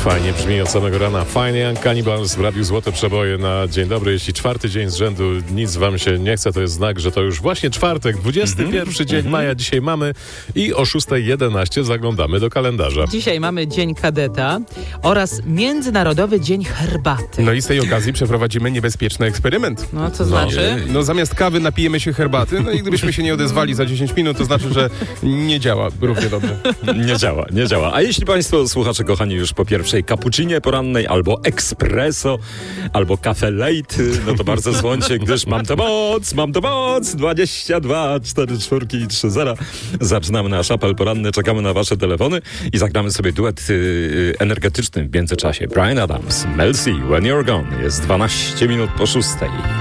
Fajnie brzmi od samego rana. Fine Young Cannibals w Radiu Złote Przeboje na dzień dobry. Jeśli czwarty dzień z rzędu nic wam się nie chce, to jest znak, że to już właśnie czwartek, 21 dzień maja dzisiaj mamy i o 6:11 zaglądamy do kalendarza. Dzisiaj mamy Dzień Kadeta oraz Międzynarodowy Dzień Herbaty. No i z tej okazji przeprowadzimy niebezpieczny eksperyment. No, co znaczy? No zamiast kawy napijemy się herbaty, no i gdybyśmy się nie odezwali za 10 minut, to znaczy, że nie działa równie dobrze. Nie działa. A jeśli państwo, słuchacze kochani, już po pierwszej cappuccinie porannej, albo espresso, albo cafe late, no to bardzo dzwońcie, gdyż mam to moc, 22 44 i 30. Zaczynamy nasz apel poranny, czekamy na wasze telefony i zagramy sobie duet energetyczny w międzyczasie. Bryan Adams, Mel C, When You're Gone. Jest 12 minut po 6.